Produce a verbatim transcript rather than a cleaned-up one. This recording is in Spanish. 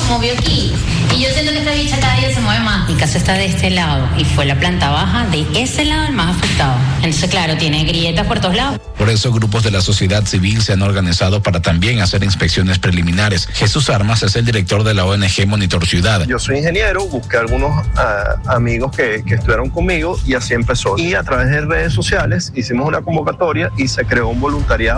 movió aquí. Y yo siento que esta bicha cada día se mueve más. Mi casa está de este lado y fue la planta baja de ese lado el más afectado. Entonces, claro, tiene grietas por todos lados. Por eso, grupos de la sociedad civil se han organizado para también hacer inspecciones preliminares. Jesús Armas es el director de la O N G Monitor Ciudad. Yo soy ingeniero, busqué algunos uh, amigos que, que estuvieron conmigo y así empezó. Y a través de redes sociales hicimos una convocatoria y se creó un voluntariado